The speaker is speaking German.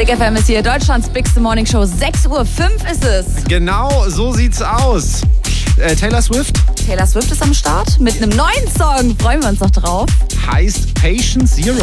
Big FM ist hier, Deutschlands Bigste Morning Show. 6:05 Uhr ist es. Genau, so sieht's aus. Taylor Swift Taylor Swift ist am Start mit einem neuen Song. Freuen wir uns noch drauf. heißt Patient Zero.